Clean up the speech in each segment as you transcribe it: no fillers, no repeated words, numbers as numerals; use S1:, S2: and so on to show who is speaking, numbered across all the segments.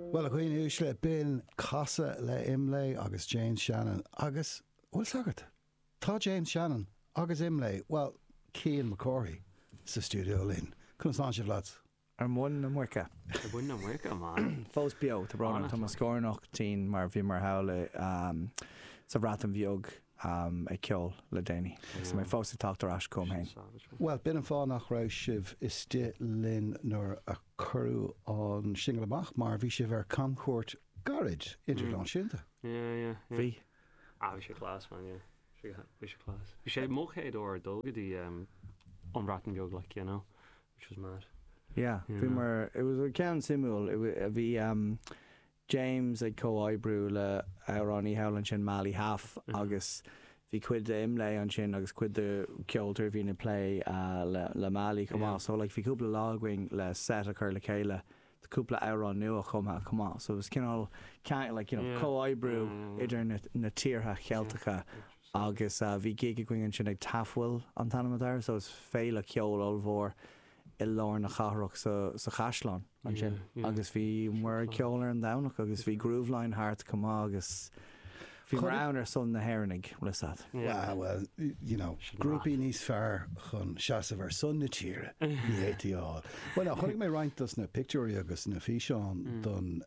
S1: Well, a chuoine ús le bin casa le imlé agus James Shannon agus bhfuil sagart. Tá James Shannon agus imlé, well, Cian McCorry sa studio linn. Cún san sibh lads?
S2: Ar mún na muirce.
S3: Ar mún na muirce, man.
S2: Fós bio, tá brana, tá scóirnach tí mar bhí mar hála sa bhrátam bheog ag ceol le déine. So mé fós i tácht ar as com hain.
S1: Well, bin an fá nach ra sibh is tí linn nuair a curú an single amach, mar bhí sibh ar Concourt Garage idir an sinnta.
S3: Yeah.
S2: Bhí?
S3: Bhí sé clás, man, yeah. Bhí sé clás. Bhí sé móchéad ó dulgadí an bhrátam bheog, like, you know, which was mad.
S2: Yeah, it was a count simul. It James ag co-ibrú le Ronnie Howland sin Mali half agus vi quid de imlay an sin agus quid de ceoltar hí na play le Mali come so like vi cúpla lagwing le set a cur le céile the cúpla Aaron nua come on so it was kind of like, you know, co-ibrú idir na tíortha chealtacha agus vi gig going sin ag tafhfuil an tanama there so it's féile ceol olmhór I lár na chathroch sa chaisleán an sin agus bhí mar ceolar an damnach agus bhí Grooveline Heart cumá agus bhí round ar son na Hernig lisad.
S1: Well, you know, grúpi níos fearr chun seasamh ar son na tíre níhétíáil. Well, chunig mé rointas na picturí agus na físeán don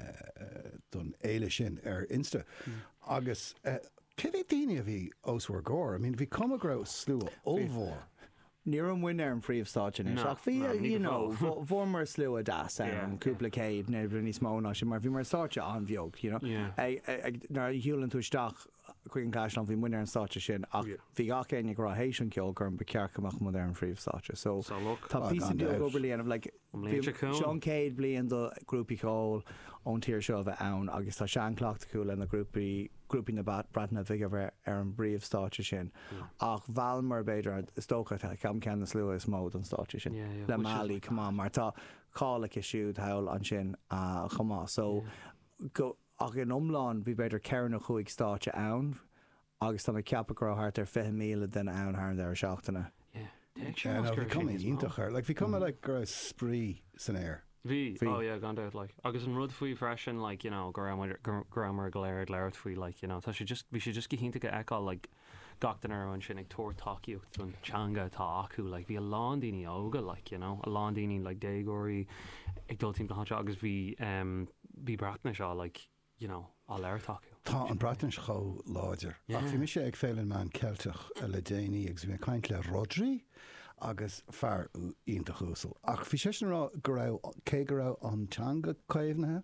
S1: éile sin ar Insta agus cé bhí daine a bhí osmhar góir? I mean, bhí cumagrá slú olmhór.
S2: Níor an winner an príomhstáin is ach bhí, you know, bhór slú a das an cúplacéid na níos mó ná sin mar bhí mar sáte an bheog, you know. Nar hiúlann tú isteach chuig an caiisleán bhí winner an sáte sin ach bhí gach éine go hééis an ceol gur an becearcamach mu ar an príomhstáte. So tá pí an deag go blianamh like Sean Cade blian do grúpi ceol ón tíir seo bheith ann agus tá sean cleacht acu le na grúpi na bratna bhíh ar an bríomhstáte sin ach bhhealmar beidir stócha cam cean na slua is mód an státe sin le Mali cumá mar tá cála siúd heil an sin chumá so go ach in omláin bhí beidir ceann na chuig státe ann agus tá ceappa go hart ar 5 míle den ann thar ar seachtainna.
S1: Bhí cum ítachar, like bhí cum like gur sprí san air.
S3: Bhí, gone out, like agus an rud faoi freisin, like, you know, grammar galéir leir faoi, like, you know, tá bhí sé just gihínta go eáil, like, gachtain ar an sin ag tuairtaíocht an teanga tá acu, like, bhí a lán daoine óga, like, you know, a lán daoine, like, déagóirí ag dul tíim háte agus bhí bratna seo, like, you know, á leir tacu.
S1: Tá an bratna cho láidir. Ach bhí mi sé ag féileann man ceilteach le déine agus bhí caint le Rodri agus fear ionta chúsal. Ach bhí sé sin rá go raibh cé go raibh an teanga caomhnathe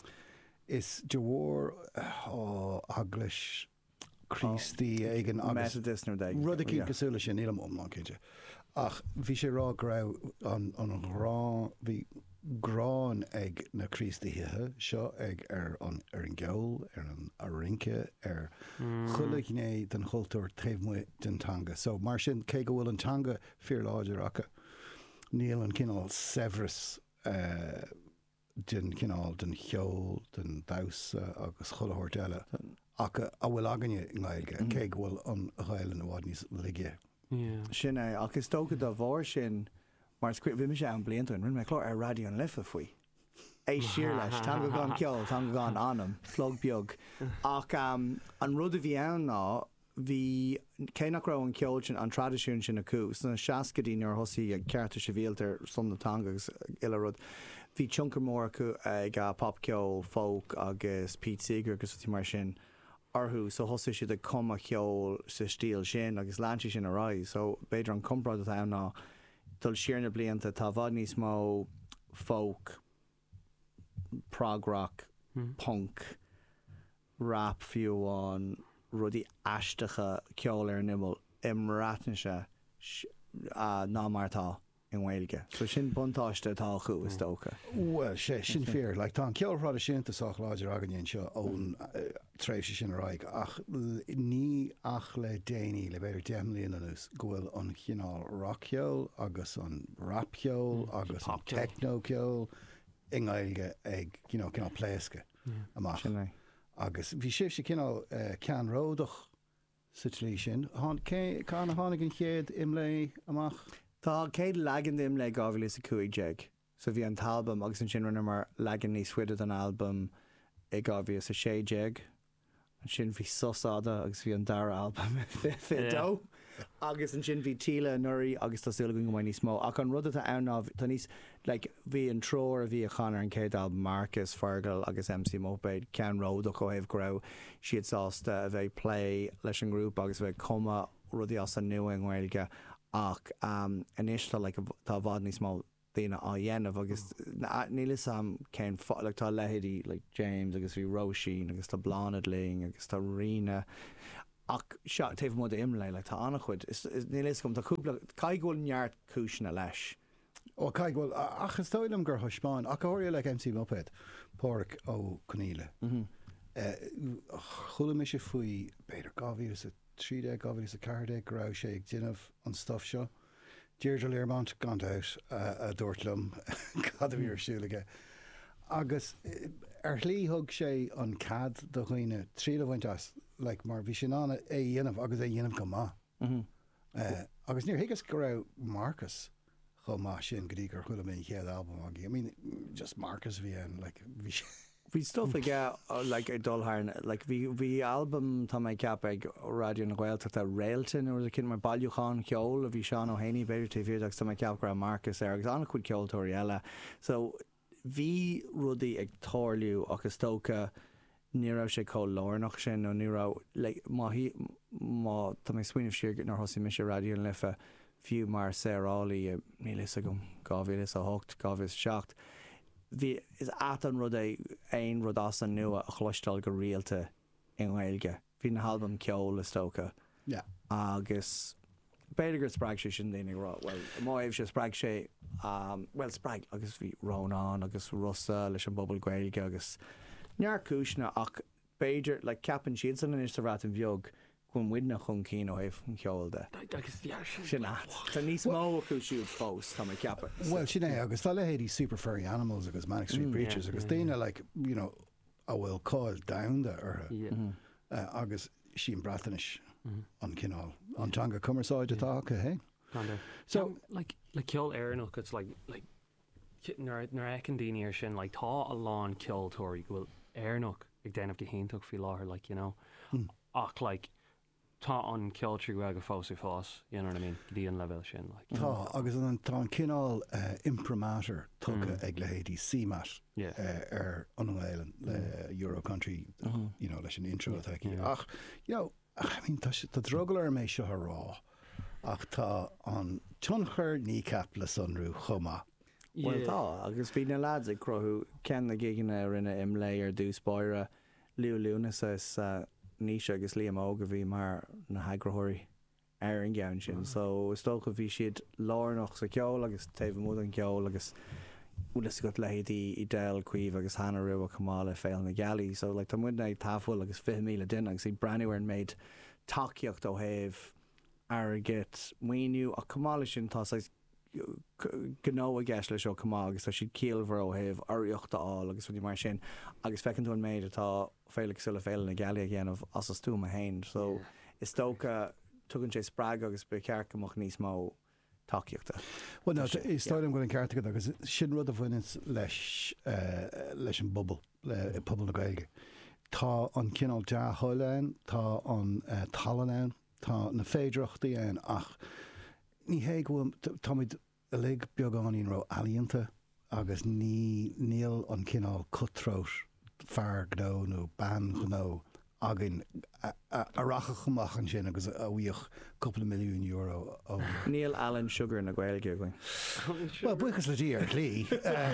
S1: is de bhór aglas Christy ag an agus rud a cí cosúla sin ílam omlán céide. Ach bhí sé rá go raibh an rá bhí grán ag na Christíthe seo ag ar an gceol ar an rince ar chualaigh den chultúir taobhmuid den tanga. So mar sin cé go bhfuil an tanga fíor láidir acha níl an cinál Severus den cinál den cheol den dása agus chulairt eile acha a bhfuil aganine ngáilge cé go bhfuil an ghail an bhád níos ligge.
S2: Sin é agus tógad a bhór sin mar bhí me sé an bliantain rinn me chlár ar radio an lifa faoi. É siar leis, tá go gan ceol, tá go gan anam, flog beag. Ach an rud a bhí ann ná, bhí cé nach rá an ceol sin an tradiisiún sin acu, san seacadí ar thosaí ag cearta sé bhéaltar son natanga agus ile rud. Bhí tioncar mór acu ag pop ceol, folk agus Pete Seeger agus tí mar sin arthú, so thosa siad ag cuma ceol sa stíl sin agus leansi sin a ráid, so beidir an comprád a ná dul siarna blianta tá bhd níos mó folk, prog rock, punk, rap fiúháin, rudí aisteacha ceol ar nimel imrátanse ná martá in Gaeilge. So sin buntáiste tá chu is tócha.
S1: Well, sé sin fear, like tá an ceolrád sinnta sách láidir aganíonn seo ón tréimh sé sin raig ach ní ach le déine le beidir 10 mbliana anús go bhfuil an chinál rock ceol agus an rap ceol agus an techno ceol in Gaeilge ag, you know, cinál pléasca amach. Agus bhí sibh sé cinál cean ródach sa tlí sin. Cána tháinig an chéad imlé amach?
S2: Tá céad legan dim le gábhfuil is a cuaig jeag. so bhí an talbam agus an sin rinne mar legan níos fuide an album ag gábhí a sé jeg an sin bhí sosáda agus bhí an dara album fidó agus an sin bhí tíle nuirí agus tásúla go mai níos mó ach an rud a anná tá níos bhí an tror a bhí a chanar an céad album Marcus Fergal agus MC Moped cean ród ó choibh grou siad sásta a bheith play leis an grúp agus bheith cuma rudí as an nua an ghilge ach inis tá bhád níos mó daine á dhéanamh agus níl sam cén tá lehéadí James agus bhí Roisin agus tá Blánad Ling agus tá Rina ach seo taobh mud imlé le tá annach chuid níl gom tá cúpla caighil neart cisna leis
S1: ó caighil ach is stoilm gur thuspáin ach áir le MC Moped Páric ó Coníle chula me sé faoi beidir gáhí a 3 gáhí a 4 go raibh sé ag déanamh an stuff seo Deirdre Learmont gant out a dúirtlumm cadhí ar siúlaige agus tlíthug sé an cad do chuoine trí bhaint as mar bhí sin anna é dhéanamh agus é dhéanamh go má agus níor higus go raibh Marcus chomá sin go dtí gur chula mé chéad album agé. I mean just Marcus bhí an bhí
S2: Bhí stuff ag ag dulthairn bhí album tá mé ceap ag radio na Gaelta a réaltain or cin mar bailúchan ceol a bhí Seán O'Haney beidir tíhíad agus tá mé ceap gra Marcus agus anna chuid ceoltóirí eile so bhí rudaí ag tórliú agus tóca ní raibh sé có lárnach sin nó ní raibh má tá mé swinmh siar nar thosaí mis radio an lifa fiú mar sérálaí nílis a gom 2008 2007 Bhí is an rud é rud as an nua a chluistal go rialta in Gaeilge. Bhí na album ceol is tóca. Agus beidir gur sppraig sé sin daoine rá. Well, máibh sé sppraig sé sppraig agus bhí Rónán agus Russa leis an bobbal Gaeilge agus near cúisna ach beidir ceapan siad san is a rat an bheog chun widna chun cí ó éh an ceol de. Sin tá níos mó acu siúd fós tá mé ceapa.
S1: Well sin é agus tá lehéadí Super Furry Animals agus Manic Street Preachers agus daine a bhfuil cáil damda agus sin bratanis an cinál antanga cumarsáid atá hé.
S3: So le ceol éarnach it's nar ecin daoine ar sin tá a lán ceoltóirí go bhfuil éarnach ag déanamh go héintach fi láthair ach tá an ceoltrí go go fós you know what I mean dí an level sin
S1: tá agus tá an cinál imprimatur tucha ag lehéadí CMAT ar an Ireland le Euro Country leis an intro ach tá drogal ar mééis seo rá ach tá an tionchar nícap le sunrú chomá.
S2: Well tá agus bhí na lads ag crothú cean na giganna rinne imlé ar dús báire liúnas is níos agus líam óga bhí mar na hagrathirí ar an gceann sin so is tócha bhí siad lárnach sa ceol agus taobh múd an ceol agus úlas go lehéadí i déil cuomh agus hana rih a cumála féil na gealaí so tá muid ag tafuil agus 5,000 duine agus ag breanúir an méid takeíocht ó thaobh airgit muoinú a cumála sin tá gó a gceis le seo cumá agus tá siad cíalhar ó thaobh aíochta á agus bhí mar sin agus fecinn tú an méid atá féile sula féile na geala ghéanamh as tú a hain so is tócha tugann sé sppraag agus be ceart amach níos mó takeíochta.
S1: Well no is stoilm go an ceart agus sin rud a bhaine leis an bobbal le pobal na Gaeilge. Tá an cinál de thoileáin tá an talanán tá na féidireachtaí an ach ní hé gohfuil táid a le beagání ra alíonnta agus níl an cinál cutthroat fear gnó nó ban gnó agin a racha chumach an sin agus a bhuioch couple milliún euro ó.
S2: Níl Alan Sugar na Gaeilge going.
S1: Well buchas le dír lí.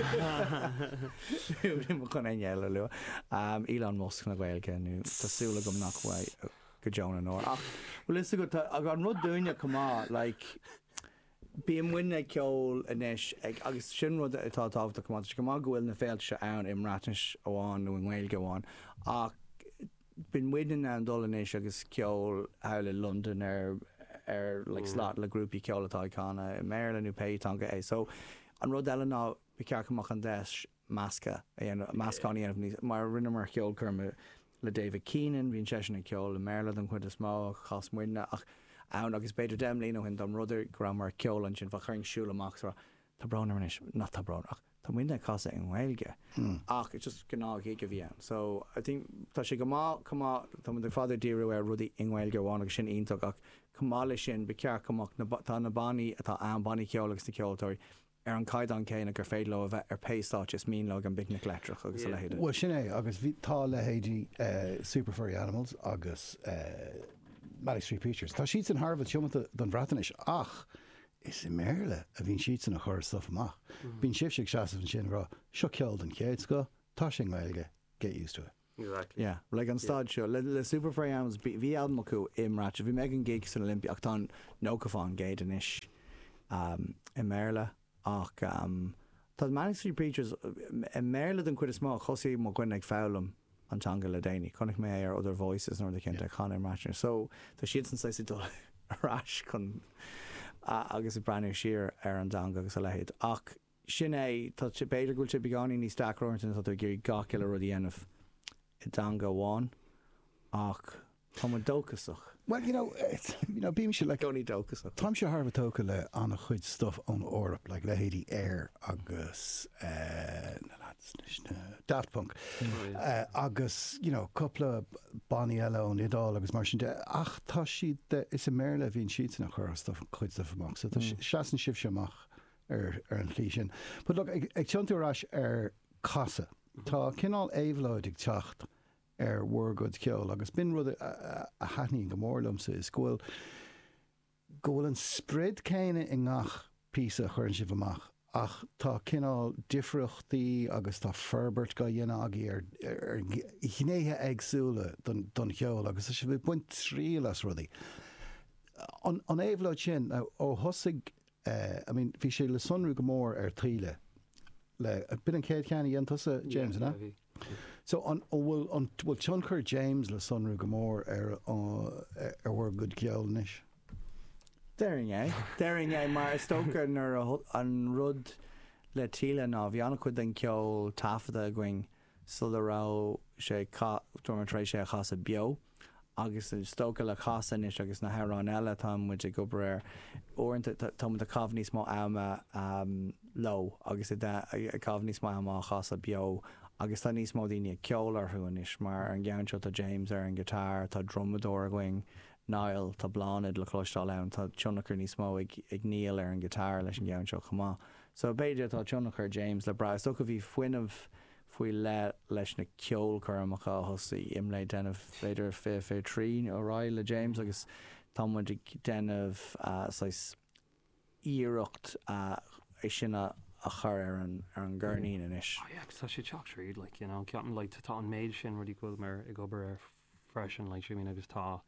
S2: chun éile lu. Elon Musk na Gaeilge nu tásúla gom nachhaid go Joan nó. Well is go an rud dúine cumá bí an muine ceol inis agus sin rud atá tábhta cumá go má gohfuil na féilte ann imráis óháin nó an Gaeilge amháin ach bin muidan an dul inis agus ceol heile London ar slát le grúpi ceolatá cána Maryland nó Péitanga é so an rud eile ná bhí cearcamach an deis masca mascáí anmh níos mar rinne mar ceol chuma le David Keenan bhín sé na ceol le Maryland an chuid is má chas muine ach ann agus beidir dem líon hin dom rudidir gra mar ceol an sin bha chuing siúla amach tá branar inis nach tá brán ach tá muine casa in Gaeilge ach it's just gná ige bhían so I think tá sé go má tá de fáidir díú ar rudí in Gaeilge bháin sin ionach ach cumála sin be cear cumach tá na baní atá an baní ceolalas na ceoltóirí an caiid an céine gur féad le a bheith ar péáit is mín le an bicnic letrach agus a lehéide.
S1: Well sin é agus bhí tá le héidí Super Furry Animals agus Malik Street Preachers. Tá siad an Harvard siomata don bhratanis ach is i méle a bhín siad san a chuir stuff amach. Bhín sibseach seaamh sin rá seo ceol den céad go tá sin Gaeilge get used to it.
S3: Exactly.
S2: Yeah, like an stad show. Le Super Furry Animals bhí album acu imráte. Bhí megan gigs san Olympia ach tá nócafán géad inis i méle ach tá Malik Street Preachers i méle den cuid is má chosí má gcuin ag fálam antanga le déine. Connic mé ar other voices nor the cinnte Conor Matcher. So tá siad san saisi dul arás chun agus I brand siar ar an danga agus a lehéid. Ach sin é tá si beidir gúil si begáí ní stackrointin tá gurí gaci le rudí anmh I danga bháin ach tá an dócasach.
S1: Well, bím se like
S2: Goni dócasach.
S1: Tám se Harvard tóca le anna chuid stuff ón Orp, like le héadí Air agus Daft Punk. Agus, coupla Bonnie eile ón Idál agus mar sin de ach tá siad is a méle bhín siad na chur stuff chuid stuff amach. So tá seaan sibh semach ar an chlí sin. But look, ag tiontarás ar casa. Tá cinál éhlóid ag teacht ar Wargood ceol agus bin rud a hatní go mórlamsa is ghfuil an spread céine I ngach písa chuann sibh amach ach tá cinál difriochtaí agus tá ferbert go dhéana agé ar gnéthe agsúla don cheol agus is bhí buint trí las rudaí. An éhlóid sin ó thosaigh bhí sé le sonrú go mór ar tríle le bin an céad ceanna dhéantusa James na? So bhfuil tionchur James le sonrú go mór ar Wargood ceol níis.
S2: Daring é mar is tóca nar an rud le tíle ná bhí anna chud den ceol tafada going sulrá sé dormatrééis sé chasa bio agus stoca le chasa níos agus na herán eile tá muid go breir orintanta tá a cábhníos má ama lo agus cábhníos má ama chasa bio agus tá níos mó daoine ceolar thuanis mar an gceannseo tá James ar an gitar tá drummador going Niall tá blánid le chlóistáil ann tá tionachar níos mó ag níl ar an gitar leis an gceannseo chumá. So beidir tá tionachar James le bra so go bhí fuiinmh faoi leis na ceol chumacha thosaí imlé denmh féidir fé trí órá le James agus támuid denmh íireacht é sinna a chur ar an gurnín inis.
S3: Tá sé teach tríd ceapan le tá an méid sin rudí go mar I gobar ar freisin le sin agus tá.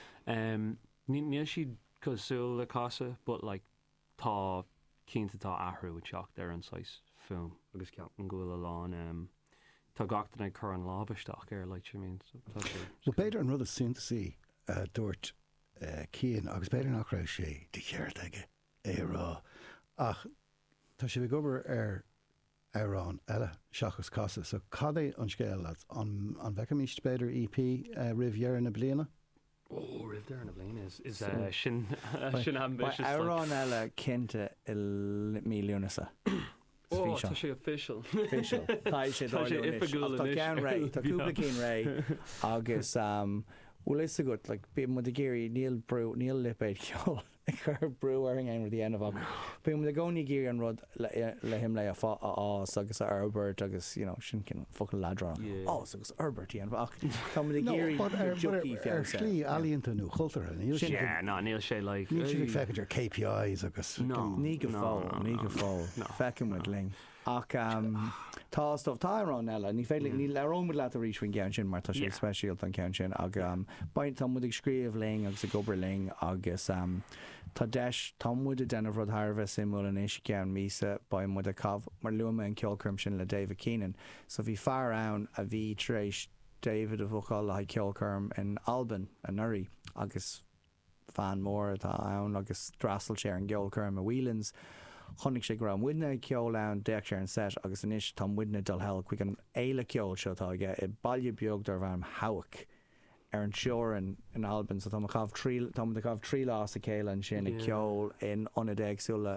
S3: Níl siad cosúil le casa, but tá cínta tá ahrú teach ar an sais film agus ceapan gohfuil lán tá gachtainna chur an lábhaisteach ar le sin.
S1: Well, beidir an rud a suntaí dúirt cían agus beidir nach raibh sé de cheart aige é rá ach tá sé bh gobar ar Arán eile seachas casa, so cad é an scéal an bheicimíist beidir EP rihhear na bliana?
S3: Oh, rih there na bliana is sin ambitious.
S2: Arán eile cinnte I míliúnasa.
S3: Oh, tá sé official.
S2: Tá sé tá cean ré, tá cúpla cín ré agus bhfuil is a good, bí mu a géirí níl lipéid ceol chur breúing an the end of Bí mu a gcóí géir an rud le him le ás agus Herbert agus sin cin focail ladrán ás agus Herbert íon ach tá mu géirí
S1: ar slí alíonntaú chultar
S3: níl sé le
S1: ní si feidir KPIs agus
S2: ní go fáil fecin mu ling ach tá stuff tárán eile ní féile ní lerómid le a ríshain cean sin mar tá sé speisialt an cean sin ag baint tá mud ag scríomh ling agus a gobar ling agus tá deis támúid a denmh rud Harbh simú in éis cean mísa ba mu a cabh mar luama an ceolcurm sin le David Keenan so bhí fear ann a bhí trééis David a bhuaáil le ceolcurm in Alban a Nuri agus fan mór atá ann agus drasal sé an ceolcurm a Whelans chonig sé gra muine ceol ann deach sé an set agus inis tá muine dul hell chuig an éile ceol seotá aige I bailile beag dar bharm hawic ar an seoir in Alban so tá a cabh trí lás a céile an sin I ceol in onadéagsúla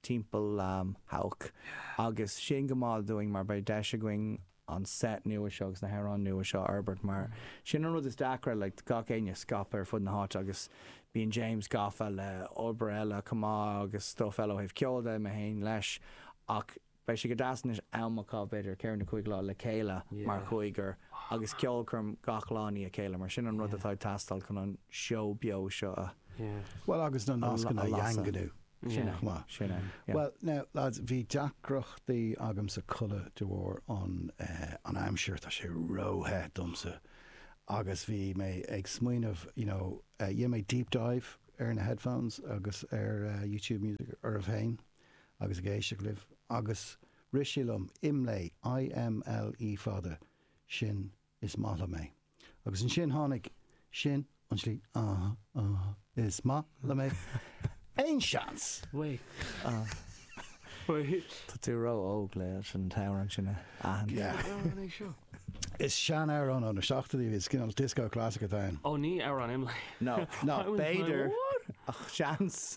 S2: timppel hauk agus sin gomáil doing mar bei de going an set nua segus na Heron nua seo Herbert mar sin an rud is dacra le gach éine scapar fud na háit agus bíon James Gaffa le Oberella cumá agus stuff eile heh ceolda me hain leis ach bei si go dasnis amachá beidir ceir na chuig lá le céile mar chuigur agus ceolcurm gach láí a céile mar sin an rud atá tastal chun an seo bio seo
S1: Well agus na náscan a dheanganú.
S2: Sinna.
S1: Well, now, lads, bhí deacrochtaí agam sa cula de bhór an aimseir tá sé róthe dumsa agus bhí mé ag smaoinmh, dhé mé deep dive ar na headphones agus ar YouTube Music ar a bhéin agus géise libh agus risilum imlé IMLE fada sin is mala mé. Agus an sin tháinig sin an slí is mala mé. Ein chance.
S3: Wait.
S2: Tá tú ró óg le an táran sinna
S1: Is sean Aaron an seachtaí is cin disco clásica dain.
S3: Oh, ní Aaron imlay.
S2: No, Beidir chance.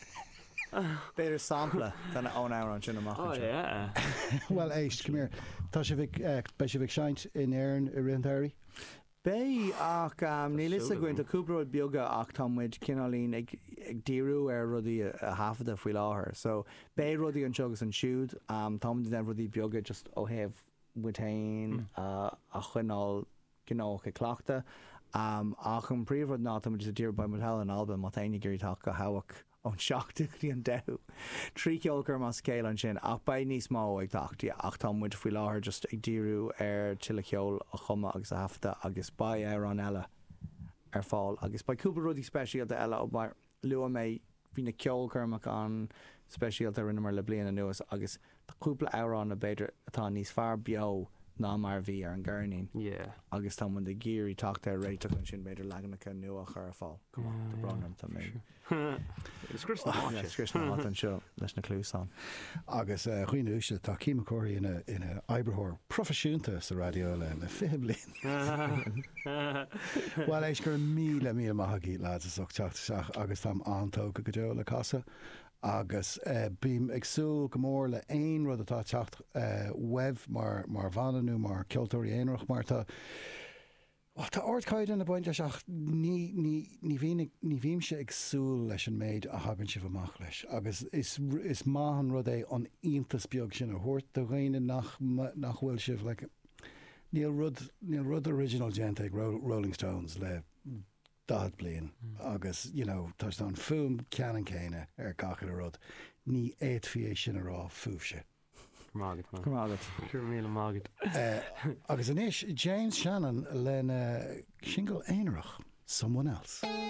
S2: Beidir sampla dan ón Aaron sinna mach.
S3: Oh, yeah.
S1: Well, éis, come here. Tá sé bheith seint in éireann I rintáirí?
S2: Bé ach ní is a goint a cúpróid bioga ach támuid cinálín ag díú ar rudí a hafada faoi láthair. So bé rudí an segus an siúd támuid den rudí bioga just ó heh witain a chuinál gnách a cleachta ach an príomhrod ná támuid a dír ba muthel an alba má taine gurí tá go hahaach ón seachtaí an dehu. Trí ceolcar má scéil an sin ach ba níos má ag tachtaí ach támuid faoi láthair just ag díú ar tuile ceol a chuma agus a hafta agus ba ar an eile ar fáil agus ba cúpla rudí speisialta eile ó mar lua mé hí na ceolcarmach an speisialta rinne mar le bliana nuas agus cúpla árán na beidir atá níos fear beo ná mar bhí ar an gcurnaín. Agus tá mun de géirí tachta réiteach an sin beidir legannacha nuach ar a fáil. Tá branam tá mé. Scris na an seo leis na clúsán.
S1: Agus chuoinúise tá cíimecóirí ina oibrethóir profisiúnta sa radio le na fithe bliain. Well, éis gur míle maithagaí leat teach agus tá antóga go deo le casa. Agus bím agsúil go mór le aon rud atá teacht webh mar bhananú mar ceoltóirí éonrach mar tá ordcaid an na buinte seach ní bhím se agsúil leis an méid a hagann si bhamach leis. Agus is maithan rud é an iontas beag sin a thuirt do ghaoine nach bhfuil sibh le níl rud original gent ag Rolling Stones le dad blian agus tá an fum ceanan céine ar gachar a rud ní éadfié sin a rá fúbse.
S3: Mágad. Cur míle mágad.
S1: Agus inis James Shannon lena single éineach, Someone Else.